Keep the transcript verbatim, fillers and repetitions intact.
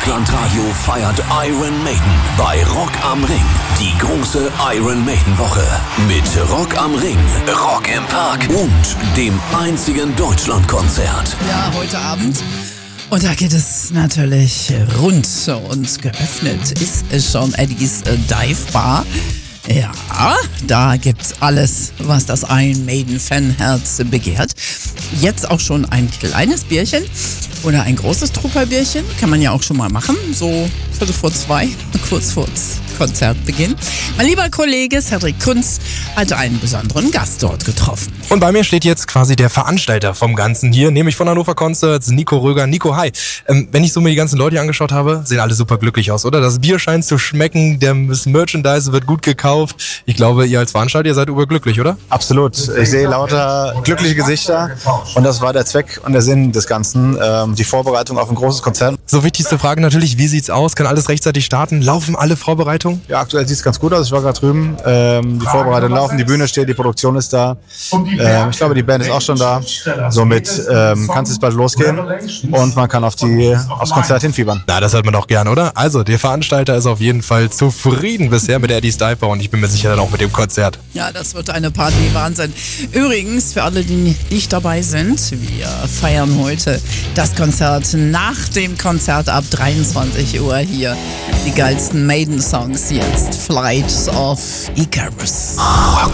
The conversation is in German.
Parklandradio feiert Iron Maiden bei Rock am Ring. Die große Iron Maiden Woche mit Rock am Ring, Rock im Park und dem einzigen Deutschlandkonzert. Ja, heute Abend. Und da geht es natürlich rund und geöffnet ist es schon Eddies Dive Bar. Ja, da gibt's alles, was das Iron Maiden Fanherz begehrt. Jetzt auch schon ein kleines Bierchen oder ein großes Trupperbierchen. Kann man ja auch schon mal machen, so Viertel vor zwei, kurz vor Konzertbeginn. Mein lieber Kollege Cedric Kunz hatte einen besonderen Gast dort getroffen. Und bei mir steht jetzt quasi der Veranstalter vom Ganzen hier, nämlich von Hannover Concerts, Nico Röger. Nico, hi. Ähm, wenn ich so mir die ganzen Leute hier angeschaut habe, sehen alle super glücklich aus, oder? Das Bier scheint zu schmecken, das Merchandise wird gut gekauft. Ich glaube, ihr als Veranstalter, ihr seid überglücklich, oder? Absolut. Ich sehe lauter glückliche Gesichter und das war der Zweck und der Sinn des Ganzen, ähm, die Vorbereitung auf ein großes Konzert. So, wichtigste Frage natürlich, wie sieht's aus? Kann alles rechtzeitig starten? Laufen alle Vorbereitungen? Ja, aktuell sieht es ganz gut aus. Ich war gerade drüben. Ähm, die Vorbereitungen laufen, die Bühne steht, die Produktion ist da. Ähm, ich glaube, die Band ist auch schon da. Somit ähm, kann es jetzt bald losgehen und man kann auf die, aufs Konzert hinfiebern. Na, das hört man doch gern, oder? Also, der Veranstalter ist auf jeden Fall zufrieden bisher mit der Eddies Dive Bar und ich bin mir sicher dann auch mit dem Konzert. Ja, das wird eine Party, Wahnsinn. Übrigens, für alle, die nicht dabei sind, wir feiern heute das Konzert nach dem Konzert ab dreiundzwanzig Uhr hier. Die geilsten Maiden-Songs jetzt. Flight of Icarus.